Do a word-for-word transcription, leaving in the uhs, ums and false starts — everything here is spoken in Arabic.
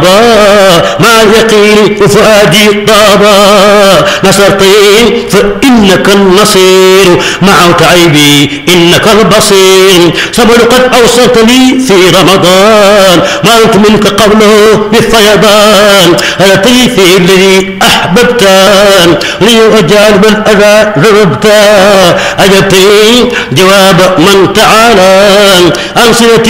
مع اليقين وفؤادي طابا. نصرتني فإنك النصير، مع تعيبي إنك البصير. صبر قد أوصلتني في رمضان، ما أنت منك قبله بالفيضان. لطيفي الذي أحببتان، لي أجانب الأذى ضربتا. أجبتني جواب من تعالى عن صلة